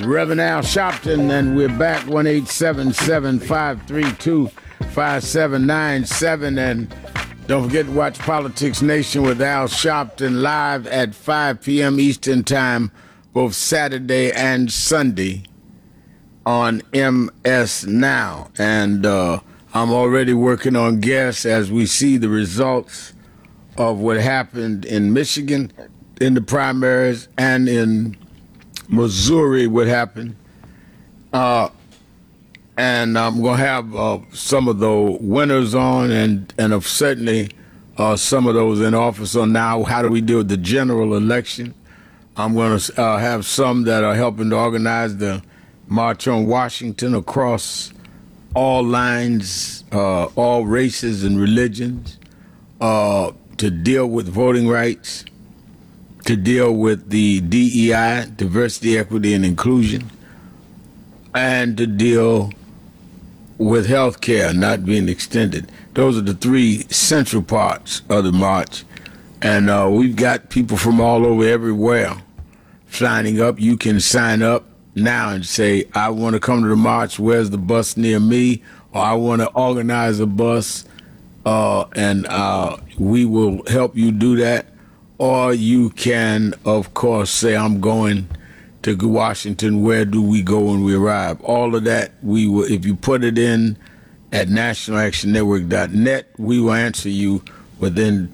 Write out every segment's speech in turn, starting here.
Reverend Al Sharpton, and we're back 1-877-532-5797. And don't forget to watch Politics Nation with Al Sharpton live at 5 p.m. Eastern Time, both Saturday and Sunday on MS Now. And I'm already working on guests as we see the results of what happened in Michigan in the primaries and in Missouri, what happened. And I'm going to have some of the winners on and certainly some of those in office on now. How do we deal with the general election? I'm going to have some that are helping to organize the March on Washington across all lines, all races and religions, to deal with voting rights, to deal with the DEI, diversity, equity, and inclusion, and to deal with health care not being extended. Those are the three central parts of the march. And we've got people from all over everywhere signing up. You can sign up now and say, I want to come to the march. Where's the bus near me? Or I want to organize a bus, and we will help you do that. Or you can, of course, say, I'm going to Washington. Where do we go when we arrive? All of that, we will. If you put it in at nationalactionnetwork.net, we will answer you within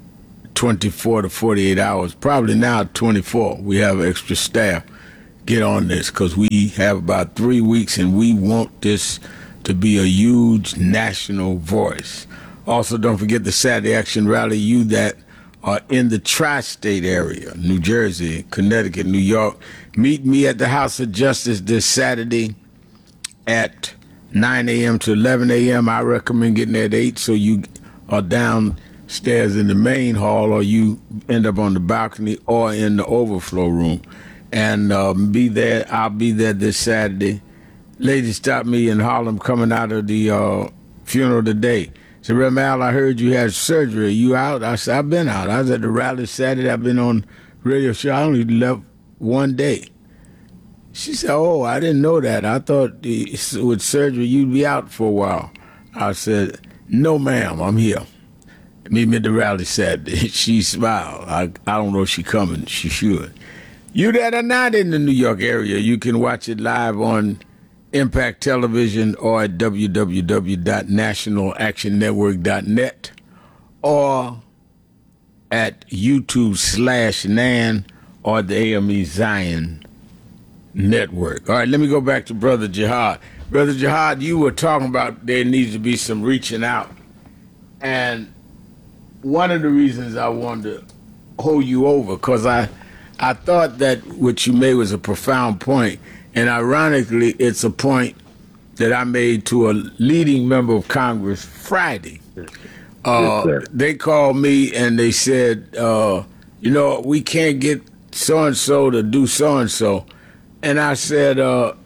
24 to 48 hours. Probably now 24. We have extra staff. Get on this because we have about 3 weeks, and we want this to be a huge national voice. Also, don't forget the Saturday Action Rally. You that are in the tri-state area, New Jersey, Connecticut, New York, meet me at the House of Justice this Saturday at 9 a.m. to 11 a.m. I recommend getting there at 8 so you are downstairs in the main hall, or you end up on the balcony or in the overflow room. And be there. I'll be there this Saturday. Lady stopped me in Harlem coming out of the funeral today. So, Reverend Al, I heard you had surgery. Are you out? I said, I've been out. I was at the rally Saturday. I've been on radio show. I only left one day. She said, oh, I didn't know that. I thought with surgery you'd be out for a while. I said, no, ma'am, I'm here. Meet me at the rally Saturday. She smiled. I don't know if she's coming. She should. You that are not in the New York area, you can watch it live on Impact Television or at www.nationalactionnetwork.net or at YouTube/NAN or the AME Zion Network. All right, let me go back to Brother Jihad. Brother Jihad, you were talking about there needs to be some reaching out. And one of the reasons I wanted to hold you over, because I thought that what you made was a profound point. And ironically, it's a point that I made to a leading member of Congress Friday. They called me and they said, we can't get so-and-so to do so-and-so. And I said,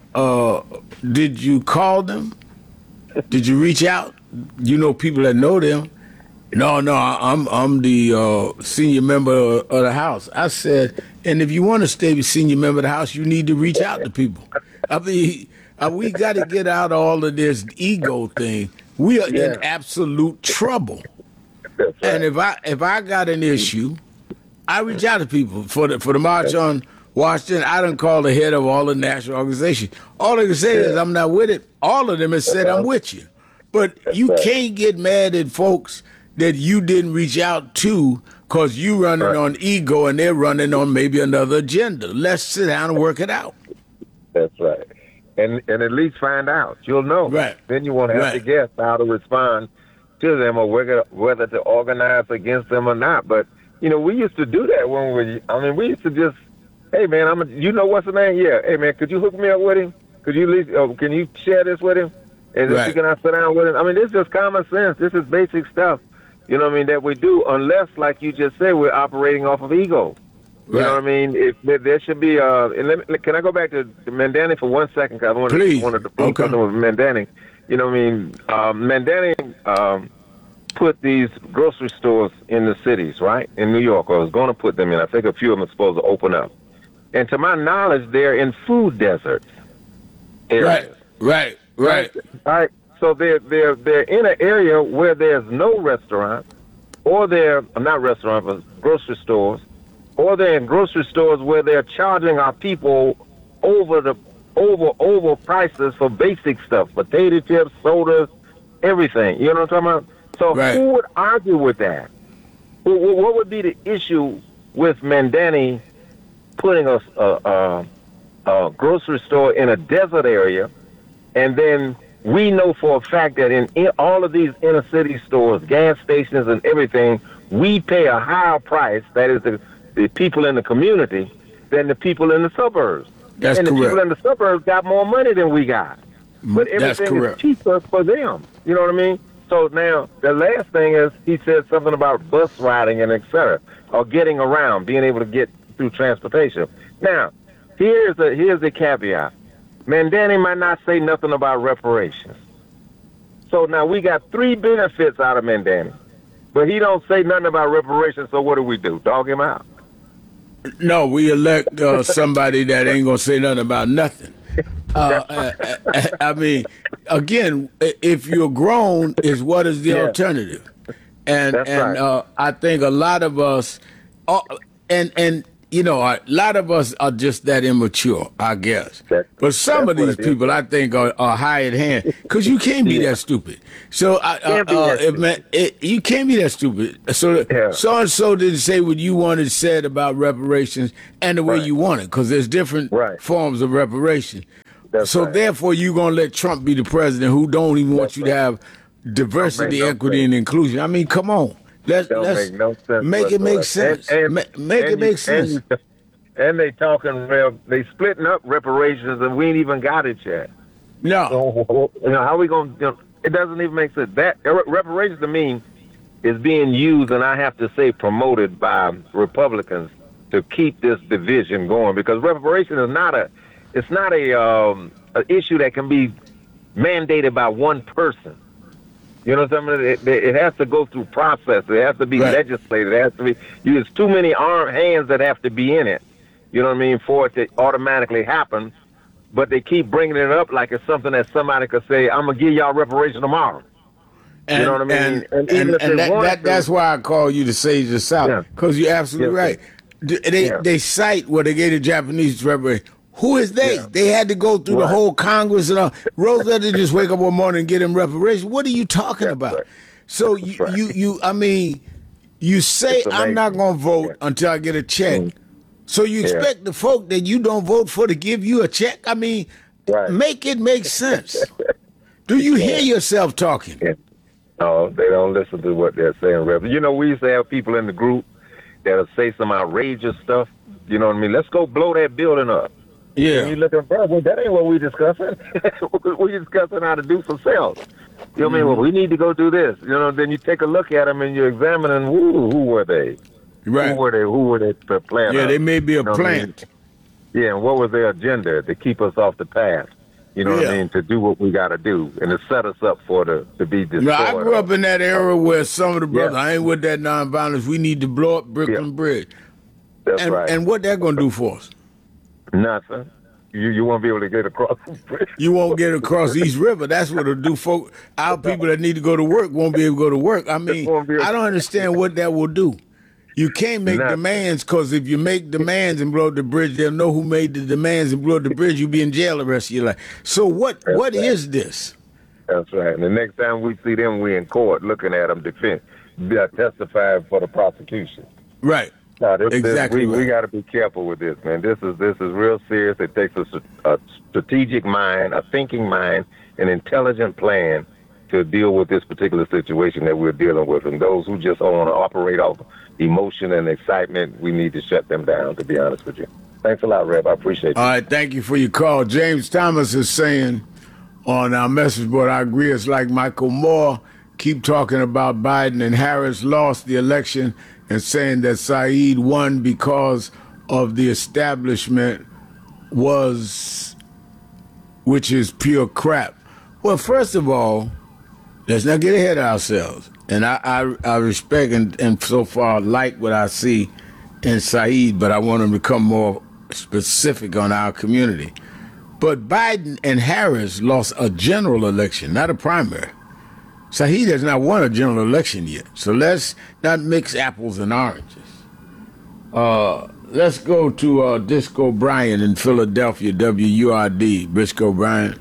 did you call them? Did you reach out? You know people that know them. No, I'm the senior member of the House. I said, and if you want to stay the senior member of the House, you need to reach out to people. I mean, we got to get out of all of this ego thing. We are in absolute trouble. Right. And if I got an issue, I reach out to people. For the March on Washington, I done called the head of all the national organizations. All they can say is I'm not with it. All of them have said I'm with you. But you can't get mad at folks that you didn't reach out to because you running on ego and they're running on maybe another agenda. Let's sit down and work it out. That's right. And at least find out. You'll know. Right. Then you won't have to guess how to respond to them or whether to organize against them or not. But, we used to do that when we used to just, hey, man, you know what's the name? Yeah. Hey, man, could you hook me up with him? Could you at least, can you share this with him? And then can I sit down with him? I mean, this is just common sense. This is basic stuff. That we do, unless, like you just said, we're operating off of ego. You know what I mean? There should be can I go back to Mandaning for 1 second? Because I wanted to bring something with Mandaning. Mandaning put these grocery stores in the cities, right? In New York, or was going to put them in. I think a few of them are supposed to open up. And to my knowledge, they're in food deserts areas. Right. All right. So they're in an area where there's no restaurant, or they're not restaurant, but grocery stores, or they're in grocery stores where they're charging our people over prices for basic stuff, potato chips, sodas, everything. You know what I'm talking about? So who would argue with that? What would be the issue with Mandani putting a grocery store in a desert area, and then we know for a fact that in all of these inner city stores, gas stations and everything, we pay a higher price, that is the people in the community, than the people in the suburbs. That's and the correct. people in the suburbs got more money than we got. But everything is cheaper for them. You know what I mean? So now, the last thing is, he said something about bus riding and et cetera, or getting around, being able to get through transportation. Now, here's the caveat. Mandani might not say nothing about reparations. So now we got 3 benefits out of Mandani, but he don't say nothing about reparations, so what do? Dog him out? No, we elect somebody that ain't going to say nothing about nothing. I mean, again, if you're grown, what is the alternative? And right. I think a lot of us, a lot of us are just that immature, I guess. But some of these people, I think, are high at hand, because you can't be that stupid. So you can't be that stupid. So and so didn't say what you wanted said about reparations and the way you want it, because there's different forms of reparation. Therefore, you're gonna let Trump be the president, who don't even want you to have diversity, equity, and inclusion. I mean, come on. Let's make no sense. Make it make sense. Make it make sense. And they talking they splitting up reparations, and we ain't even got it yet. No. So, how we gonna? It doesn't even make sense. That reparations to me is being used, and I have to say promoted by Republicans to keep this division going, because reparation is not a issue that can be mandated by one person. You know what I'm saying? It has to go through process. It has to be legislated. It has to be. There's too many hands that have to be in it. You know what I mean? For it to automatically happen. But they keep bringing it up like it's something that somebody could say, "I'm gonna give y'all reparation tomorrow." You know what I mean? And that's why I call you the sage of the South, because you're absolutely right. They cite what they gave the Japanese reparation. Who is they? They had to go through the whole Congress and all. Roosevelt didn't just wake up one morning and get him reparations. What are you talking about? So you say I'm not going to vote until I get a check. So you expect the folk that you don't vote for to give you a check? I mean, make it make sense. Do you hear yourself talking? No, they don't listen to what they're saying. You know, we used to have people in the group that'll say some outrageous stuff. You know what I mean? Let's go blow that building up. Yeah. And you look at brother, that ain't what we discussing. We're discussing how to do some sales. You know what I mean? Well, we need to go do this. You know, then you take a look at them and you're examining who were they? Right. Who were they to plan? Yeah, they may be a plant. Yeah, and what was their agenda to keep us off the path? You know what I mean? To do what we got to do and to set us up to be destroyed. No, I grew up in that era where some of the brothers, I ain't with that nonviolence. We need to blow up Brooklyn Bridge. That's right. And what that gonna do for us? Nothing. You won't be able to get across the bridge. You won't get across East River. That's what it'll do, folk. Our people that need to go to work won't be able to go to work. I mean, I don't understand what that will do. You can't make demands, because if you make demands and blow up the bridge, they'll know who made the demands and blew up the bridge. You'll be in jail the rest of your life. So what is this? That's right. And the next time we see them, we in court looking at them testifying for the prosecution. Right. No, exactly. We got to be careful with this, man. This is real serious. It takes a strategic mind, a thinking mind, an intelligent plan to deal with this particular situation that we're dealing with. And those who just want to operate off emotion and excitement, we need to shut them down, to be honest with you. Thanks a lot, Reb. I appreciate you. All right, thank you for your call. James Thomas is saying on our message board, I agree, it's like Michael Moore keep talking about Biden and Harris lost the election and saying that Saeed won because of the establishment which is pure crap. Well, first of all, let's not get ahead of ourselves. And I respect and so far like what I see in Saeed, but I want him to come more specific on our community. But Biden and Harris lost a general election, not a primary. Saheed has not won a general election yet. So let's not mix apples and oranges. Let's go to Disco Brian in Philadelphia, WURD. Disco Brian.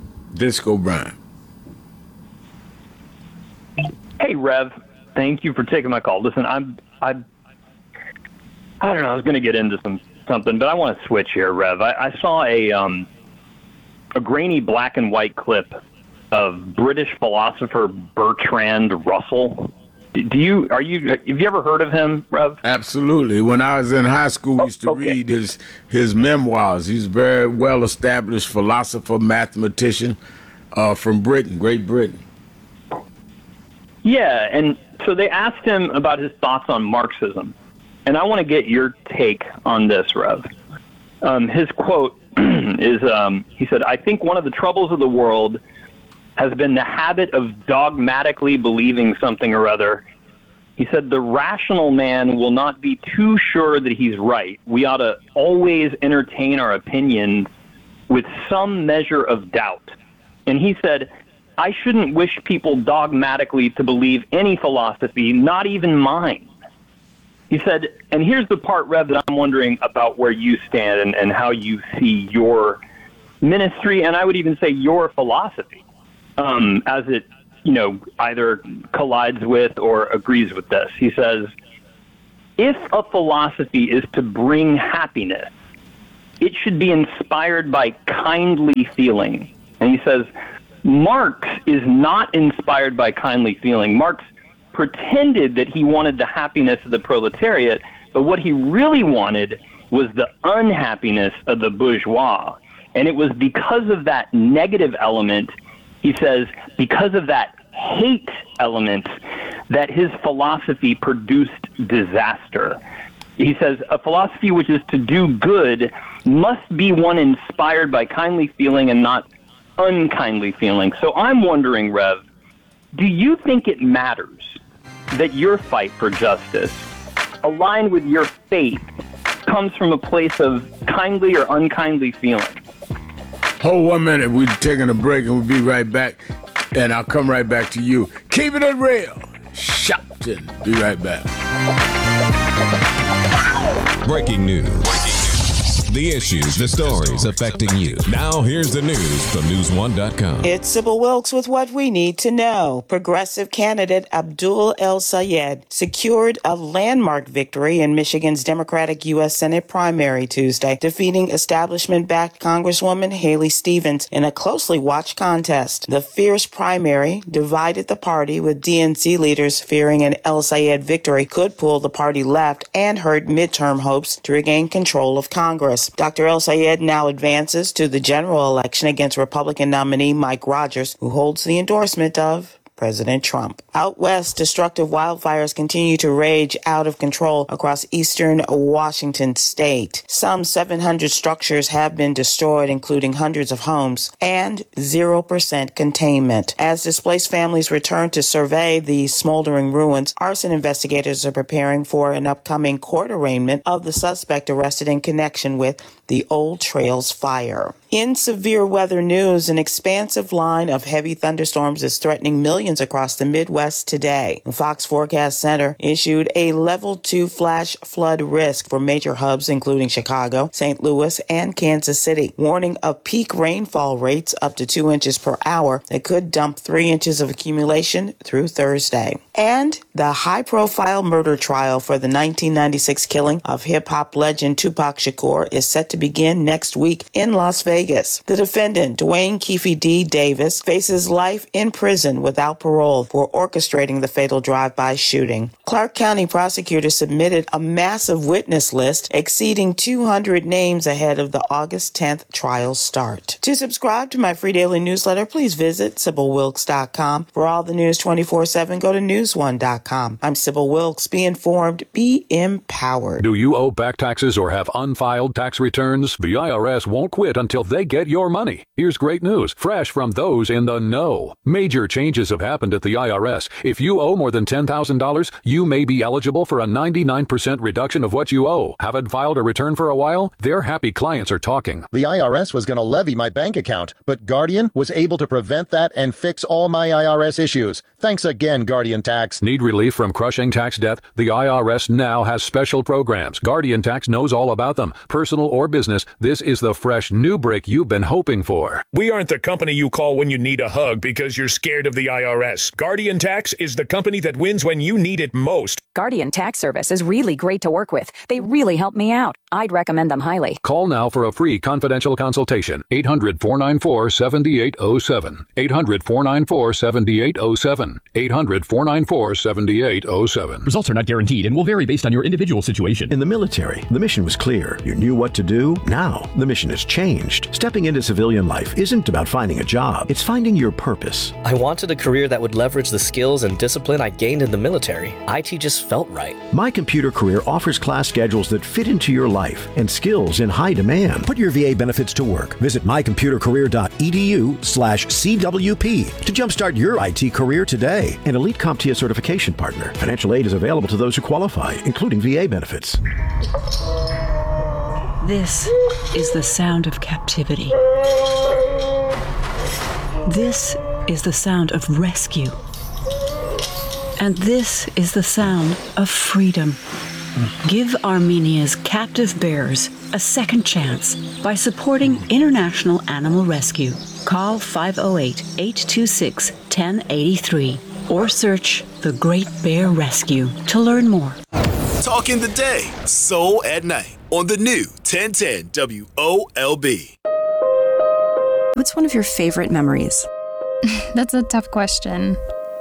Hey, Rev. Thank you for taking my call. Listen, I don't know. I was going to get into something, but I want to switch here, Rev. I saw a grainy black and white clip of British philosopher Bertrand Russell. Have you ever heard of him, Rev? Absolutely. When I was in high school, we used to read his memoirs. He's a very well-established philosopher, mathematician from Britain, Great Britain. Yeah, and so they asked him about his thoughts on Marxism. And I want to get your take on this, Rev. His quote is, he said, "I think one of the troubles of the world has been the habit of dogmatically believing something or other." He said, "The rational man will not be too sure that he's right. We ought to always entertain our opinions with some measure of doubt." And he said, "I shouldn't wish people dogmatically to believe any philosophy, not even mine." He said, and here's the part, Rev, that I'm wondering about where you stand and how you see your ministry, and I would even say your philosophy, as it, either collides with or agrees with this. He says, if a philosophy is to bring happiness, it should be inspired by kindly feeling. And he says, Marx is not inspired by kindly feeling. Marx pretended that he wanted the happiness of the proletariat, but what he really wanted was the unhappiness of the bourgeois. And it was because of that negative element, he says, because of that hate element, that his philosophy produced disaster. He says, a philosophy which is to do good must be one inspired by kindly feeling and not unkindly feeling. So I'm wondering, Rev, do you think it matters that your fight for justice, aligned with your faith, comes from a place of kindly or unkindly feeling? Hold 1 minute. We're taking a break and we'll be right back. And I'll come right back to you. Keeping it real. Shopton. Be right back. Breaking news. The issues, the stories affecting you. Now here's the news from News1.com. It's Sybil Wilkes with what we need to know. Progressive candidate Abdul El-Sayed secured a landmark victory in Michigan's Democratic U.S. Senate primary Tuesday, defeating establishment-backed Congresswoman Haley Stevens in a closely watched contest. The fierce primary divided the party, with DNC leaders fearing an El-Sayed victory could pull the party left and hurt midterm hopes to regain control of Congress. Dr. El-Sayed now advances to the general election against Republican nominee Mike Rogers, who holds the endorsement of President Trump. Out west, destructive wildfires continue to rage out of control across eastern Washington state. Some 700 structures have been destroyed, including hundreds of homes, and 0% containment. As displaced families return to survey the smoldering ruins, arson investigators are preparing for an upcoming court arraignment of the suspect arrested in connection with the Old Trails fire. In severe weather news, an expansive line of heavy thunderstorms is threatening millions across the Midwest today. The Fox Forecast Center issued a level 2 flash flood risk for major hubs including Chicago, St. Louis, and Kansas City, warning of peak rainfall rates up to 2 inches per hour that could dump 3 inches of accumulation through Thursday. And the high-profile murder trial for the 1996 killing of hip-hop legend Tupac Shakur is set to begin next week in Las Vegas. The defendant, Dwayne Keefe D. Davis, faces life in prison without parole for orchestrating the fatal drive-by shooting. Clark County prosecutors submitted a massive witness list exceeding 200 names ahead of the August 10th trial start. To subscribe to my free daily newsletter, please visit SybilWilkes.com. For all the news 24/7, go to News1.com. I'm Sybil Wilkes. Be informed, be empowered. Do you owe back taxes or have unfiled tax returns? The IRS won't quit until they get your money. Here's great news, fresh from those in the know. Major changes have happened at the IRS. If you owe more than $10,000, you may be eligible for a 99% reduction of what you owe. Haven't filed a return for a while? Their happy clients are talking. The IRS was going to levy my bank account, but Guardian was able to prevent that and fix all my IRS issues. Thanks again, Guardian Tax. Need relief from crushing tax debt? The IRS now has special programs. Guardian Tax knows all about them. Personal or business, this is the fresh new break you've been hoping for. We aren't the company you call when you need a hug because you're scared of the IRS. Guardian Tax is the company that wins when you need it most. Guardian Tax Service is really great to work with. They really help me out. I'd recommend them highly. Call now for a free confidential consultation. 800-494-7807. 800-494-7807. 800-494-7807. Results are not guaranteed and will vary based on your individual situation. In the military, the mission was clear. You knew what to do. Now, the mission has changed. Stepping into civilian life isn't about finding a job. It's finding your purpose. I wanted a career that would leverage the skills and discipline I gained in the military. IT just felt right. My Computer Career offers class schedules that fit into your life and skills in high demand. Put your VA benefits to work. Visit mycomputercareer.edu/CWP to jumpstart your IT career today. An Elite CompTIA certification partner. Financial aid is available to those who qualify, including VA benefits. This is the sound of captivity. This is the sound of rescue. And this is the sound of freedom. Give Armenia's captive bears a second chance by supporting International Animal Rescue. Call 508-826-1083 or search The Great Bear Rescue to learn more. Talking the day, soul at night on the new 1010 WOLB. What's one of your favorite memories? That's a tough question.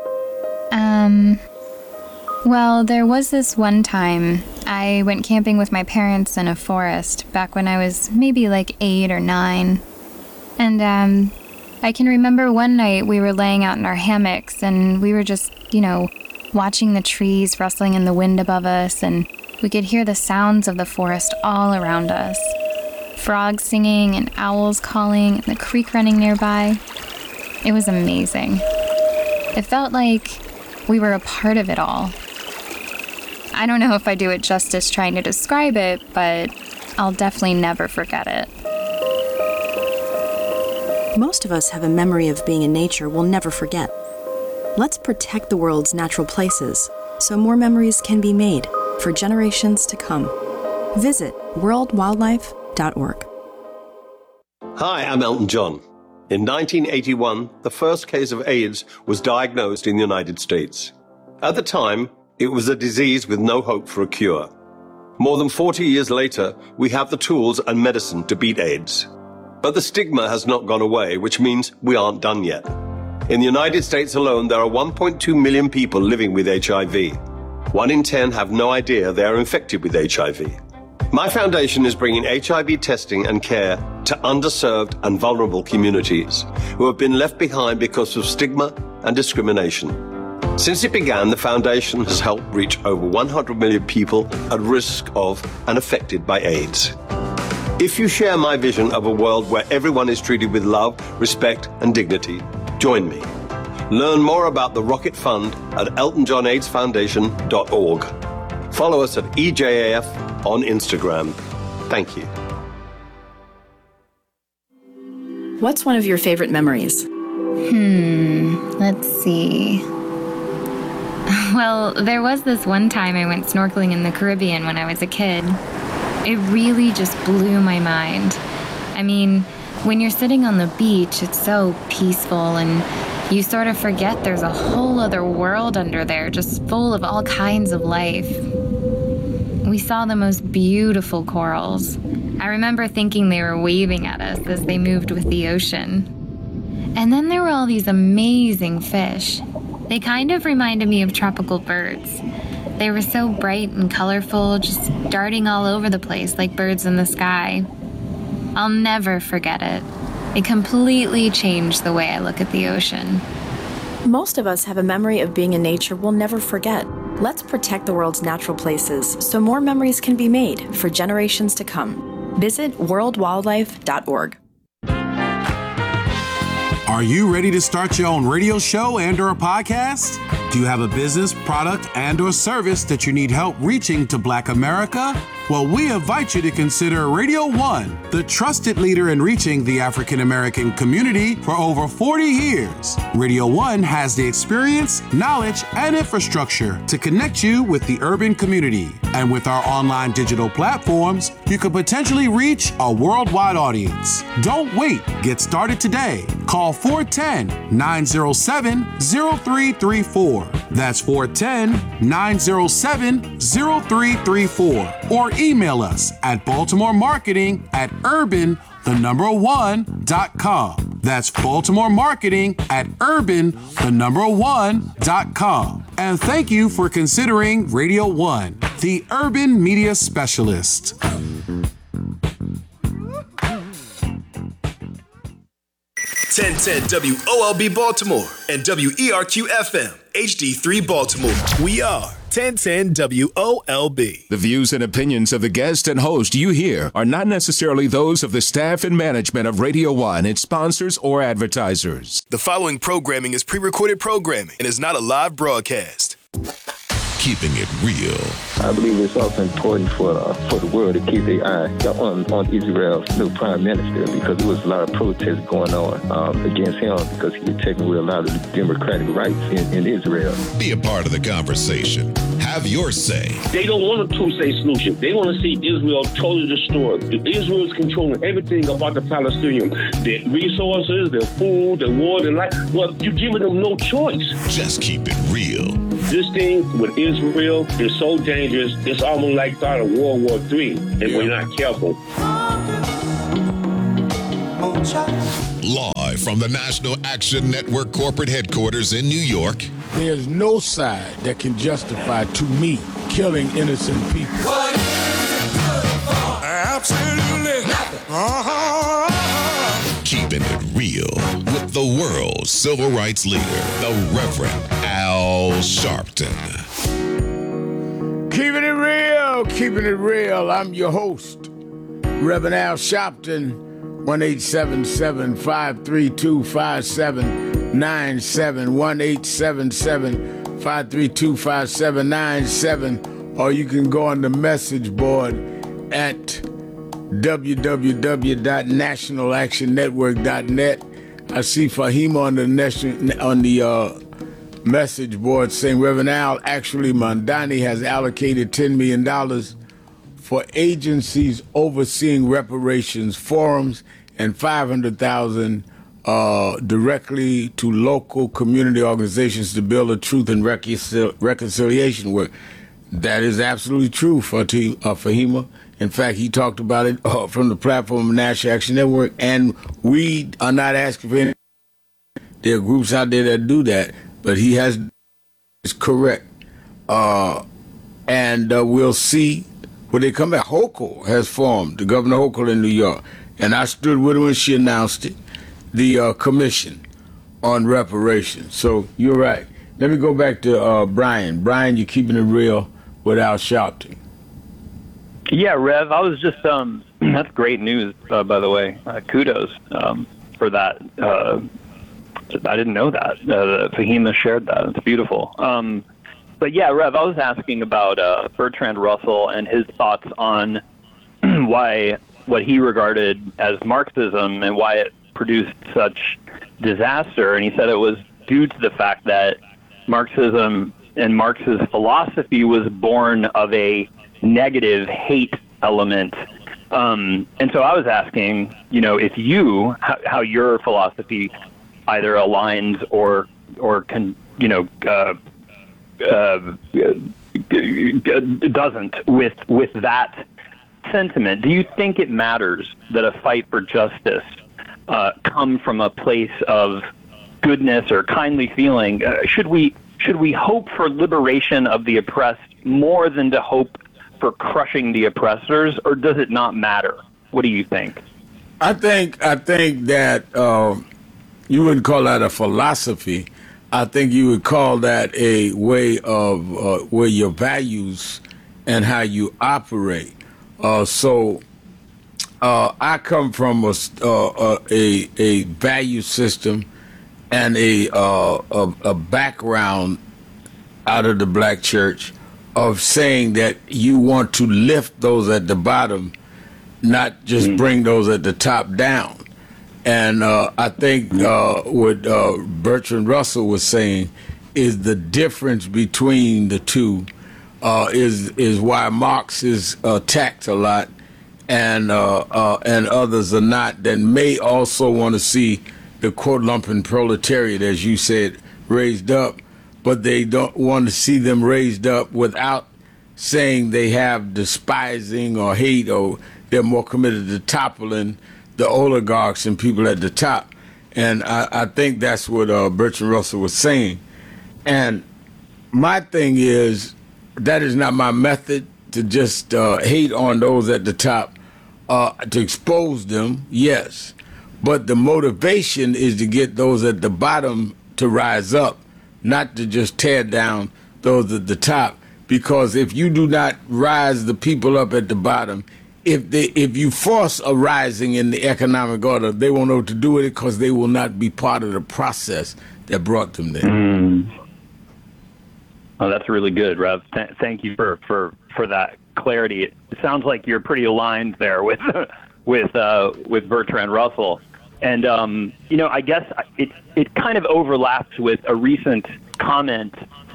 Well, there was this one time I went camping with my parents in a forest back when I was maybe like 8 or 9. And I can remember one night we were laying out in our hammocks and we were just, watching the trees rustling in the wind above us, and we could hear the sounds of the forest all around us. Frogs singing and owls calling and the creek running nearby. It was amazing. It felt like we were a part of it all. I don't know if I do it justice trying to describe it, but I'll definitely never forget it. Most of us have a memory of being in nature we'll never forget. Let's protect the world's natural places so more memories can be made for generations to come. Visit worldwildlife.org. Hi, I'm Elton John. In 1981, the first case of AIDS was diagnosed in the United States. At the time, it was a disease with no hope for a cure. More than 40 years later, we have the tools and medicine to beat AIDS. But the stigma has not gone away, which means we aren't done yet. In the United States alone, there are 1.2 million people living with HIV. 1 in 10 have no idea they are infected with HIV. My foundation is bringing HIV testing and care to underserved and vulnerable communities who have been left behind because of stigma and discrimination. Since it began, the foundation has helped reach over 100 million people at risk of and affected by AIDS. If you share my vision of a world where everyone is treated with love, respect, and dignity, join me. Learn more about the Rocket Fund at eltonjohnaidsfoundation.org. Follow us at EJAF on Instagram. Thank you. What's one of your favorite memories? Let's see. Well, there was this one time I went snorkeling in the Caribbean when I was a kid. It really just blew my mind. I mean, when you're sitting on the beach, it's so peaceful and you sort of forget there's a whole other world under there, just full of all kinds of life. We saw the most beautiful corals. I remember thinking they were waving at us as they moved with the ocean. And then there were all these amazing fish. They kind of reminded me of tropical birds. They were so bright and colorful, just darting all over the place like birds in the sky. I'll never forget it. It completely changed the way I look at the ocean. Most of us have a memory of being in nature we'll never forget. Let's protect the world's natural places so more memories can be made for generations to come. Visit worldwildlife.org. Are you ready to start your own radio show and or a podcast? Do you have a business, product, and or service that you need help reaching to Black America? Well, we invite you to consider Radio One, the trusted leader in reaching the African American community for over 40 years. Radio One has the experience, knowledge, and infrastructure to connect you with the urban community. And with our online digital platforms, you could potentially reach a worldwide audience. Don't wait. Get started today. Call 410-907-0334. That's 410-907-0334. Or email us at baltimoremarketing@urban1.com. That's baltimoremarketing@urban1.com. And thank you for considering Radio One, the urban media specialist. 1010 WOLB Baltimore and WERQ FM HD3 Baltimore. We are 1010 WOLB. The views and opinions of the guest and host you hear are not necessarily those of the staff and management of Radio One, its sponsors, or advertisers. The following programming is pre-recorded programming and is not a live broadcast. Keeping it real. I believe it's also important for the world to keep their eye on Israel's new prime minister, because there was a lot of protests going on against him because he was taking away a lot of the democratic rights in Israel. Be a part of the conversation. Have your say. They don't want a two-state solution. They want to see Israel totally destroyed. Israel is controlling everything about the Palestinians. Their resources, their food, their water, their life. Well, you're giving them no choice. Just keep it real. This thing with Israel is so dangerous, it's almost like start of World War III if we're not careful. Live from the National Action Network corporate headquarters in New York. There's no side that can justify, to me, killing innocent people. Absolutely nothing. Keeping it real with the world's civil rights leader, the Reverend Al Sharpton. Keeping it real, keeping it real. I'm your host, Reverend Al Sharpton, 1-877-532-5797, 1-877-532-5797, or you can go on the message board at www.nationalactionnetwork.net. I see Fahima on the message board saying Reverend Al, actually Mondani has allocated $10 million for agencies overseeing reparations forums and $500,000 directly to local community organizations to build a truth and reconciliation work. That is absolutely true, Fahima. In fact, he talked about it from the platform of National Action Network, and we are not asking for any. There are groups out there that do that, but he is correct. And we'll see when they come back. Hochul has formed, the Governor Hochul in New York, and I stood with her when she announced it, the commission on reparations. So you're right. Let me go back to Brian. Brian, you're keeping it real without shouting. Yeah, Rev, I was just, that's great news, by the way. Kudos for that. I didn't know that. Fahima shared that. It's beautiful. But yeah, Rev, I was asking about Bertrand Russell and his thoughts on why what he regarded as Marxism and why it produced such disaster. And he said it was due to the fact that Marxism and Marx's philosophy was born of a negative hate element. And so I was asking, if how your philosophy either aligns or doesn't with that sentiment. Do you think it matters that a fight for justice come from a place of goodness or kindly feeling? Should we hope for liberation of the oppressed more than to hope for crushing the oppressors, or does it not matter? What do you think? I think that you wouldn't call that a philosophy. I think you would call that a way of where your values and how you operate. So I come from a value system and a background out of the black church of saying that you want to lift those at the bottom, not just bring those at the top down. And I think what Bertrand Russell was saying is the difference between the two is why Marx is attacked a lot, and others are not, that may also want to see the quote lumpen proletariat, as you said, raised up, but they don't want to see them raised up without saying they have despising or hate, or they're more committed to toppling the oligarchs and people at the top. And I think that's what Bertrand Russell was saying. And my thing is, that is not my method, to just hate on those at the top, to expose them, yes. But the motivation is to get those at the bottom to rise up, not to just tear down those at the top. Because if you do not rise the people up at the bottom, if you force a rising in the economic order, they won't know what to do with it, because they will not be part of the process that brought them there. Oh, that's really good, Rev. Thank you for that clarity. It sounds like you're pretty aligned there with Bertrand Russell, and I guess it kind of overlaps with a recent comment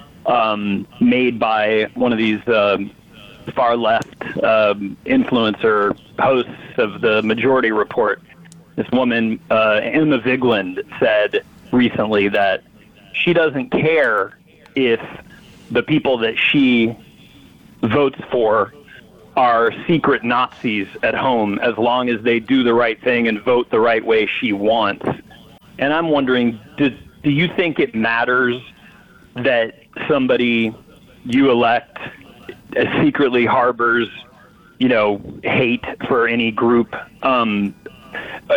made by one of these far left influencer hosts of the Majority Report. This woman, Emma Vigeland, said recently that she doesn't care if the people that she votes for are secret Nazis at home, as long as they do the right thing and vote the right way she wants. And I'm wondering, do you think it matters that somebody you elect secretly harbors, hate for any group?